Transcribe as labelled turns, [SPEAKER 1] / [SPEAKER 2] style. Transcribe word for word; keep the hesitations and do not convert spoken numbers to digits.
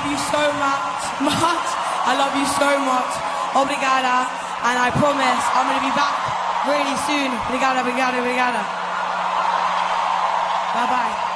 [SPEAKER 1] you so much, much. I love you so much. Obrigada. And I promise I'm going to be back really soon. Obrigada, obrigada, obrigada. Bye-bye.